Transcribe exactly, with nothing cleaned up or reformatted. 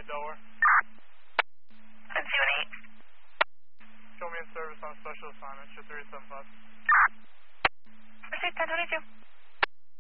twenty-eight Delaware. ten two eight. Show me in service on special assignment, show three seven five. Received ten twenty-two.